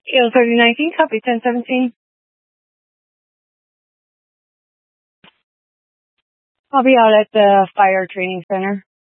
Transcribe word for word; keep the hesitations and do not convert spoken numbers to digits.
Kilo thirty nineteen, copy ten seventeen. I'll be out at the fire training center.